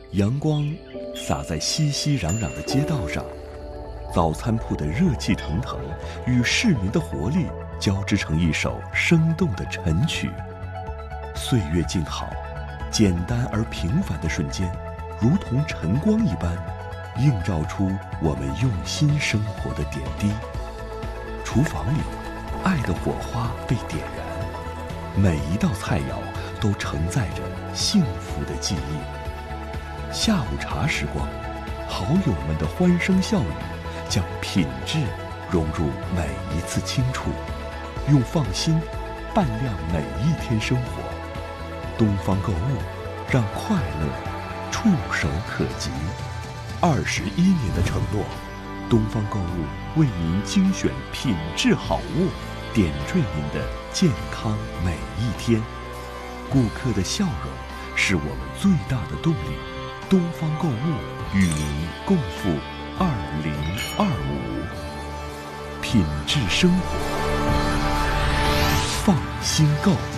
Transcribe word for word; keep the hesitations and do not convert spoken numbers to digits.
阳光洒在熙熙攘攘的街道上，早餐铺的热气腾腾与市民的活力交织成一首生动的晨曲。岁月静好，简单而平凡的瞬间，如同晨光一般，映照出我们用心生活的点滴。厨房里，爱的火花被点燃，每一道菜肴都承载着幸福的记忆。下午茶时光，好友们的欢声笑语将品质融入每一次轻触，用放心伴亮每一天生活。东方购物，让快乐触手可及。二十一年的承诺，东方购物为您精选品质好物，点缀您的健康每一天。顾客的笑容是我们最大的动力。东方购物与您共赴二零二五，品质生活，放心购。